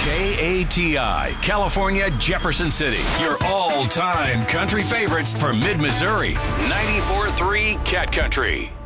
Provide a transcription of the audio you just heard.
KATI, California, Jefferson City. Your all-time country favorites for mid-Missouri. 94.3 Cat Country.